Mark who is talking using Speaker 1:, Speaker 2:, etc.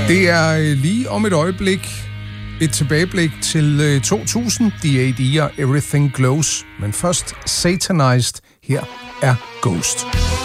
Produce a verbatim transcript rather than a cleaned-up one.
Speaker 1: Det er lige om et øjeblik et tilbageblik til to tusind, D A D og Everything Glows. Men først Satanized. Her er Ghost.